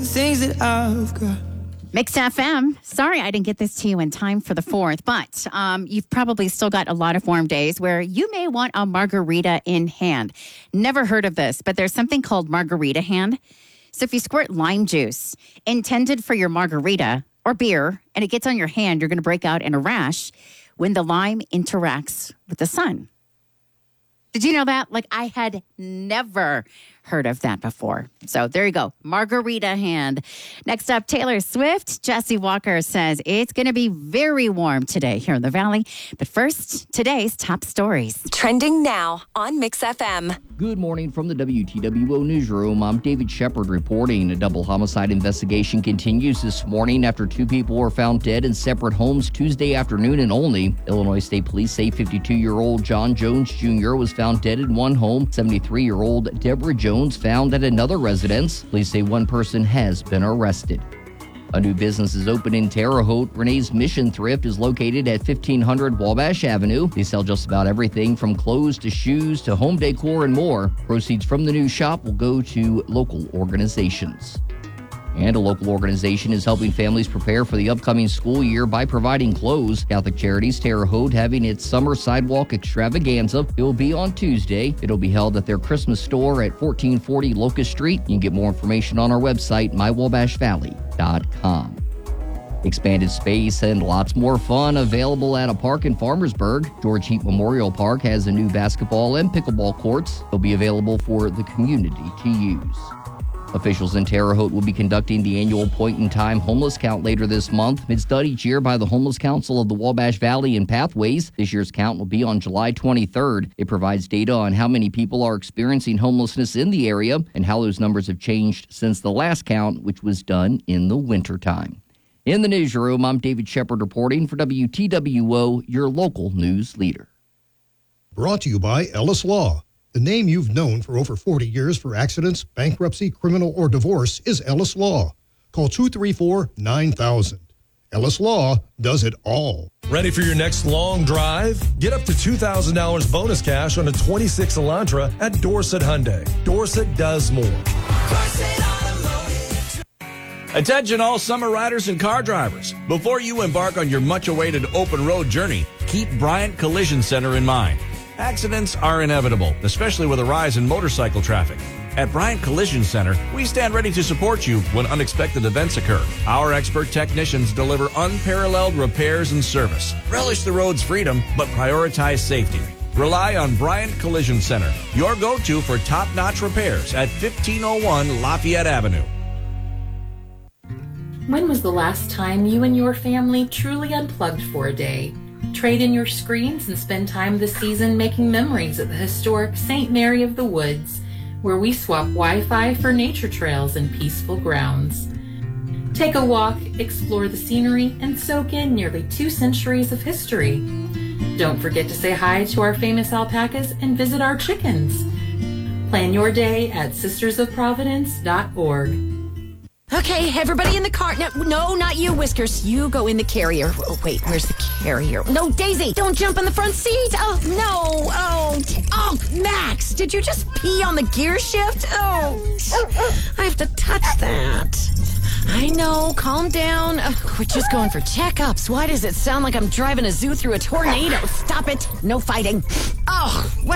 things that I've got. Mixed FM. Sorry I didn't get this to you in time for the 4th, but you've probably still got a lot of warm days where you may want a margarita in hand. Never heard of this, but there's something called margarita hand. So if you squirt lime juice intended for your margarita or beer and it gets on your hand, you're going to break out in a rash when the lime interacts with the sun. Did you know that? Like, I had never heard of that before. So there you go. Margarita hand. Next up, Taylor Swift. Jesse Walker says it's going to be very warm today here in the Valley. But first, today's top stories. Trending now on Mix FM. Good morning from the WTWO newsroom. I'm David Shepard reporting. A double homicide investigation continues this morning after 2 people were found dead in separate homes Tuesday afternoon in Olney. Illinois State Police say 52-year-old John Jones Jr. was found dead in one home. 73-year-old Deborah Jones found at another residence. Police say one person has been arrested. A new business is open in Terre Haute. Renee's Mission Thrift is located at 1500 Wabash Avenue. They sell just about everything from clothes to shoes to home decor and more. Proceeds from the new shop will go to local organizations. And a local organization is helping families prepare for the upcoming school year by providing clothes. Catholic Charities Terre Haute having its summer sidewalk extravaganza. It will be on Tuesday. It'll be held at their Christmas store at 1440 Locust Street. You can get more information on our website, mywabashvalley.com. Expanded space and lots more fun available at a park in Farmersburg. George Heap Memorial Park has a new basketball and pickleball courts. They'll be available for the community to use. Officials in Terre Haute will be conducting the annual point-in-time homeless count later this month. It's done each year by the Homeless Council of the Wabash Valley and Pathways. This year's count will be on July 23rd. It provides data on how many people are experiencing homelessness in the area and how those numbers have changed since the last count, which was done in the wintertime. In the newsroom, I'm David Shepard reporting for WTWO, your local news leader. Brought to you by Ellis Law. The name you've known for over 40 years for accidents, bankruptcy, criminal, or divorce is Ellis Law. Call 234-9000. Ellis Law does it all. Ready for your next long drive? Get up to $2,000 bonus cash on a 26 Elantra at Dorset Hyundai. Dorset does more. Attention all summer riders and car drivers. Before you embark on your much-awaited open road journey, keep Bryant Collision Center in mind. Accidents are inevitable, especially with a rise in motorcycle traffic. At Bryant Collision Center, we stand ready to support you when unexpected events occur. Our expert technicians deliver unparalleled repairs and service. Relish the road's freedom, but prioritize safety. Rely on Bryant Collision Center, your go-to for top-notch repairs at 1501 Lafayette Avenue. When was the last time you and your family truly unplugged for a day? Trade in your screens and spend time this season making memories at the historic St. Mary of the Woods, where we swap Wi-Fi for nature trails and peaceful grounds. Take a walk, explore the scenery, and soak in nearly 2 centuries of history. Don't forget to say hi to our famous alpacas and visit our chickens. Plan your day at sistersofprovidence.org. Okay, everybody in the car. No, not you, Whiskers. You go in the carrier. Oh, wait, where's the carrier? No, Daisy, don't jump in the front seat. Oh, no. Oh, Max, did you just pee on the gear shift? Oh, I have to touch that. I know, calm down. We're just going for checkups. Why does it sound like I'm driving a zoo through a tornado? Stop it. No fighting. Oh, what?